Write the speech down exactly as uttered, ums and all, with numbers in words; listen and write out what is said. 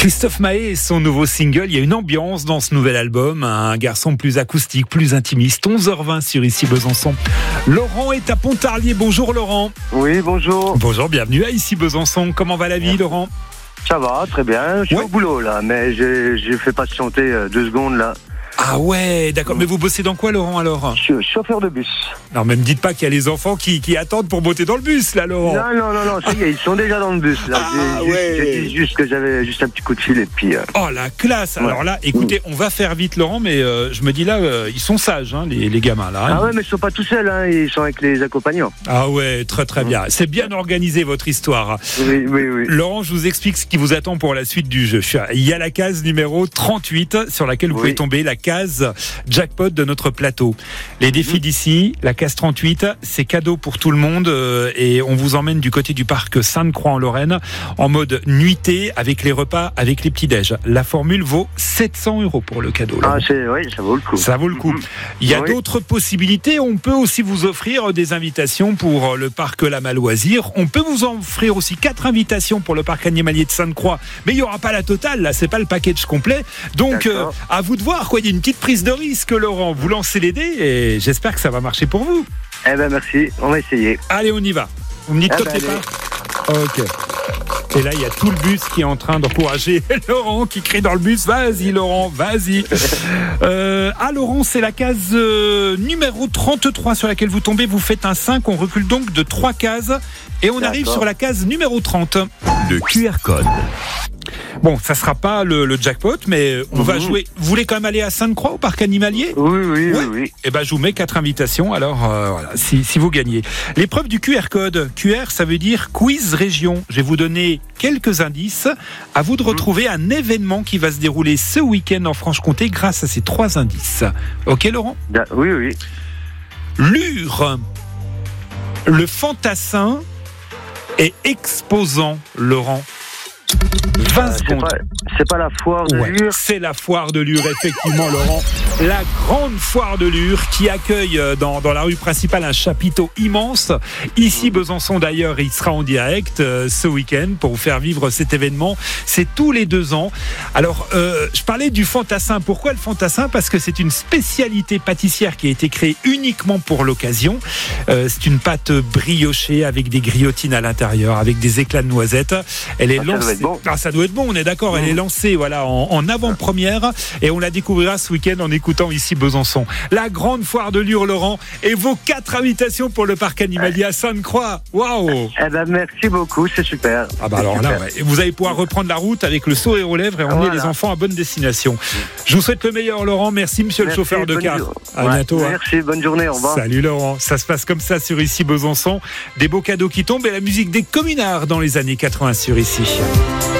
Christophe Maé et son nouveau single, il y a une ambiance dans ce nouvel album, un garçon plus acoustique, plus intimiste. onze heures vingt sur Ici Besançon. Laurent est à Pontarlier. Bonjour Laurent. Oui, bonjour. Bonjour, bienvenue à Ici Besançon. Comment va la vie, Laurent? Ça va, très bien. Je suis ouais. au boulot là, mais j'ai, j'ai fait patienter euh, deux secondes là. Ah ouais, d'accord. Mais vous bossez dans quoi, Laurent, alors? Je suis chauffeur de bus. Non, mais me dites pas qu'il y a les enfants qui, qui attendent pour monter dans le bus, là, Laurent. Non, non, non, non, ça y est, ils sont déjà dans le bus là. Ah, j'ai, ouais. juste, j'ai dit juste que j'avais juste un petit coup de fil et puis... Euh... Oh, la classe. Ouais. Alors là, écoutez, on va faire vite, Laurent, mais euh, je me dis là, euh, ils sont sages, hein, les, les gamins, là. Hein. Ah ouais, mais ils sont pas tout seuls, hein, ils sont avec les accompagnants. Ah ouais, très très bien. C'est bien organisé, votre histoire. Oui, oui, oui. Laurent, je vous explique ce qui vous attend pour la suite du jeu. Il y a la case numéro trente-huit sur laquelle vous oui. pouvez tomber, la case jackpot de notre plateau. Les défis mmh. d'ici, la case trente-huit, c'est cadeau pour tout le monde euh, et on vous emmène du côté du parc Sainte-Croix en Lorraine en mode nuitée avec les repas, avec les petits-déj. La formule vaut sept cents euros pour le cadeau. Ah, c'est, oui, ça vaut le coup. Ça vaut le coup. Mmh. Il y a oui. d'autres possibilités. On peut aussi vous offrir des invitations pour le parc La Maloisir. On peut vous offrir aussi quatre invitations pour le parc animalier de Sainte-Croix. Mais il n'y aura pas la totale, là, c'est pas le package complet. Donc, euh, à vous de voir, quoi. Il y a une petite prise de risque, Laurent. Vous lancez les dés et j'espère que ça va marcher pour vous. Eh ben, merci. On va essayer. Allez, on y va. Vous me dites eh top ben, départ. Ok. Et là, il y a tout le bus qui est en train d'encourager Laurent qui crie dans le bus. Vas-y, Laurent, vas-y. Euh, ah, Laurent, c'est la case euh, numéro trente-trois sur laquelle vous tombez. Vous faites un cinq. On recule donc de trois cases. Et on D'accord. arrive sur la case numéro trente. Le Q R code. Bon, ça sera pas le, le jackpot, mais on mmh. va jouer. Vous voulez quand même aller à Sainte-Croix, au parc animalier? Oui, oui, oui, oui. Eh ben, je vous mets quatre invitations. Alors, euh, voilà, si, si vous gagnez. L'épreuve du Q R code. Q R, ça veut dire quiz région. Je vais vous donner quelques indices. À vous de retrouver mmh. un événement qui va se dérouler ce week-end en Franche-Comté grâce à ces trois indices. Ok, Laurent? Oui, oui. Lure. Le fantassin est exposant, Laurent. vingt euh, secondes. C'est pas, c'est pas la foire de ouais, Lure. C'est la foire de Lure, effectivement, Laurent. La grande foire de Lure qui accueille dans, dans la rue principale un chapiteau immense. Ici, Besançon, d'ailleurs, il sera en direct euh, ce week-end pour vous faire vivre cet événement. C'est tous les deux ans. Alors, euh, je parlais du fantassin. Pourquoi le fantassin? Parce que c'est une spécialité pâtissière qui a été créée uniquement pour l'occasion. Euh, c'est une pâte briochée avec des griotines à l'intérieur, avec des éclats de noisettes. Elle est ah, lancée. Bon. Ah, ça doit être bon, on est d'accord. Mmh. Elle est lancée voilà, en, en avant-première et on la découvrira ce week-end en écoutant Ici Besançon. La grande foire de Lure, Laurent, et vos quatre invitations pour le parc animalier à Sainte-Croix. Waouh! Eh ben, merci beaucoup, c'est super. Ah bah c'est alors super. là, ouais. Vous allez pouvoir reprendre la route avec le sourire aux lèvres et emmener voilà. les enfants à bonne destination. Je vous souhaite le meilleur, Laurent. Merci, monsieur merci, le chauffeur de car. À ouais. bientôt. Merci, hein. Bonne journée, au revoir. Salut, Laurent. Ça se passe comme ça sur Ici Besançon. Des beaux cadeaux qui tombent et la musique des communards dans les années quatre-vingts sur Ici.